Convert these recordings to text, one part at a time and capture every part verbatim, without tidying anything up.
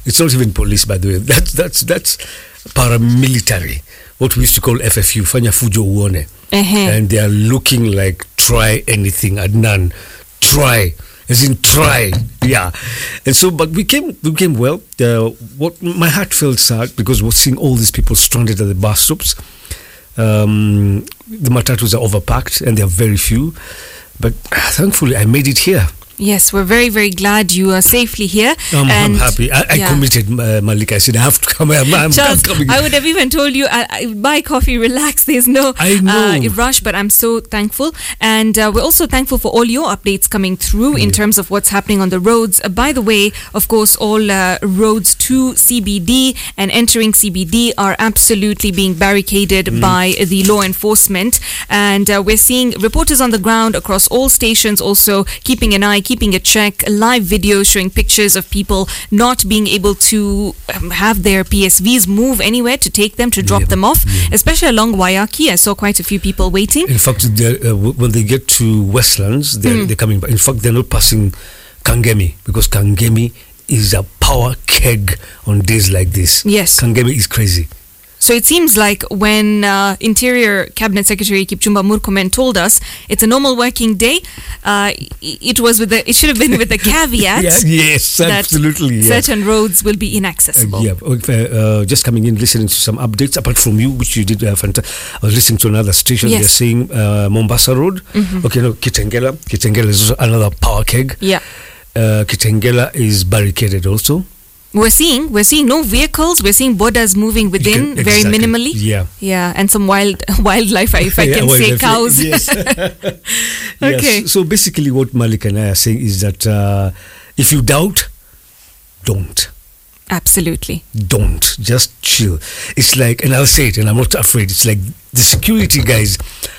It's not even police, by the way. That's that's that's paramilitary. What we used to call F F U, Fanya Fujo Uone. Uh-huh. And they are looking like try anything, Adnan. Try. As in try. Yeah. And so, but we came we came well. Uh, what my heart felt sad because we're seeing all these people stranded at the bus stops. Um, the matatus are overpacked and there are very few. But thankfully, I made it here. Yes, we're very, very glad you are safely here. Um, and I'm happy. I, I yeah. committed, uh, Malika. I said, I have to come. I'm, I'm Charles, coming. I would have even told you, uh, buy coffee, relax. There's no I know. Uh, rush, but I'm so thankful. And uh, we're also thankful for all your updates coming through in Yeah. terms of what's happening on the roads. Uh, by the way, of course, all uh, roads to C B D and entering C B D are absolutely being barricaded Mm. by the law enforcement. And uh, we're seeing reporters on the ground across all stations also keeping an eye, keeping a check, live videos showing pictures of people not being able to um, have their P S Vs move anywhere to take them, to drop Yeah, them off, yeah. especially along Waiyaki. I saw quite a few people waiting. In fact, they're, uh, w- when they get to Westlands, they're, Mm. they're coming back. In fact, they're not passing Kangemi because Kangemi is a power keg on days like this. Yes. Kangemi is crazy. So it seems like when uh, Interior Cabinet Secretary Kipchumba Murkomen told us it's a normal working day, uh, it was with the, it should have been with the caveat Yeah, yes, that absolutely. Yeah. certain roads will be Uh, inaccessible. yeah, okay, uh, just coming in, listening to some updates. Apart from you, which you did, uh, fanta- I was listening to another station. Yes. They're saying uh, Mombasa Road. Mhm. Okay, no, Kitengela. Kitengela is also another power keg. Yeah. Uh, Kitengela is barricaded also. We're seeing we're seeing no vehicles. We're seeing borders moving within You can- very exactly. minimally. Yeah. Yeah, and some wild wildlife, if I Yeah, can say, wildlife, cows. Yes. Okay. Yes. So basically, what Malik and I are saying is that uh, if you doubt, don't. Absolutely. Don't. Just chill. It's like, and I'll say it, and I'm not afraid. It's like the security guys.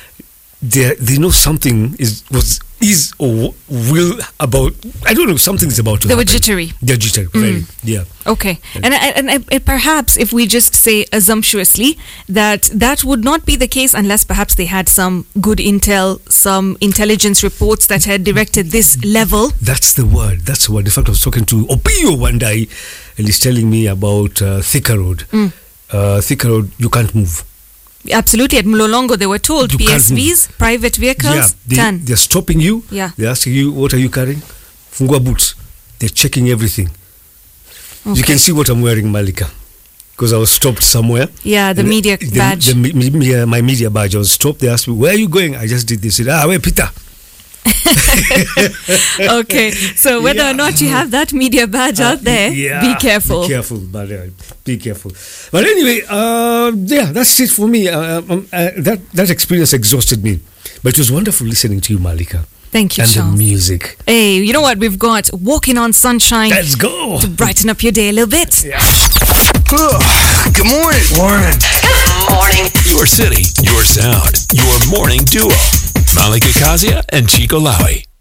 They they know something is was is or will about. I don't know. Something is about to They were happen. jittery. They're jittery. Very. Yeah. Okay, and, and, and, and perhaps if we just say assumptuously that that would not be the case unless perhaps they had some good intel, some intelligence reports that had directed this level. That's the word. That's the word. In fact, I was talking to Opio one day, and he's telling me about uh, Thika Road. Mm. Uh, Thika Road, you can't move. Absolutely, at Mlolongo they were told You P S can't Vs, private vehicles, Yeah, they, done. they're stopping you. Yeah. They're asking you, what are you carrying? Fungua boots. They're checking everything. Okay. You can see what I'm wearing, Malika, because I was stopped somewhere. Yeah, the And media the, badge. The, me- me- uh, my media badge. I was stopped. They asked me, where are you going? I just did this. I said, ah, where, Peter? Okay, so whether Yeah. or not you have that media badge out there, Yeah, be careful. Be careful, but uh, be careful. But anyway, uh, yeah, that's it for me. Uh, um, uh, that that experience exhausted me, but it was wonderful listening to you, Malika, Thank you, and Charles. the music. Hey, you know what? We've got Walking on Sunshine Let's go. to brighten up your day a little bit. Good morning. Morning. Good morning. Your city, your sound, your morning duo. Malika Kazia and Chico Lawi.